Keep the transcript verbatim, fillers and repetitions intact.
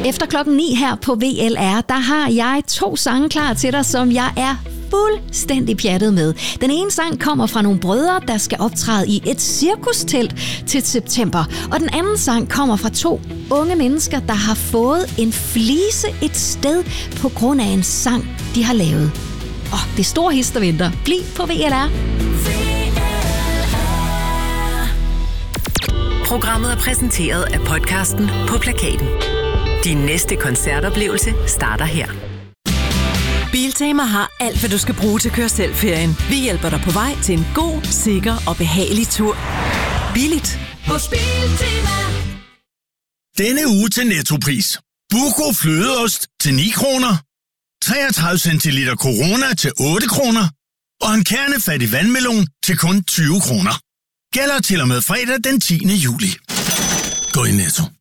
Efter klokken ni her på V L R, der har jeg to sange klar til dig, som jeg er fuldstændig pjattet med. Den ene sang kommer fra nogle brødre, der skal optræde i et cirkustelt til september. Og den anden sang kommer fra to unge mennesker, der har fået en flise et sted på grund af en sang, de har lavet. Åh, oh, det er store hist, der venter. Bliv på V L R. Programmet er præsenteret af podcasten På Plakaten. Din næste koncertoplevelse starter her. Biltema har alt, hvad du skal bruge til at køre selv-ferien. Vi hjælper dig på vej til en god, sikker og behagelig tur. Billigt hos Biltema. Denne uge til Nettopris. Buco flødeost til ni kroner. treogtredive centiliter Corona til otte kroner. Og en kernefattig vandmelon til kun tyve kroner. Gælder til og med fredag den tiende juli. Gå i Netto.